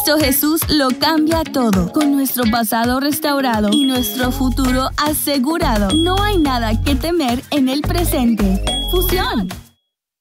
Cristo Jesús lo cambia todo. Con nuestro pasado restaurado y nuestro futuro asegurado, no hay nada que temer en el presente. Fusión.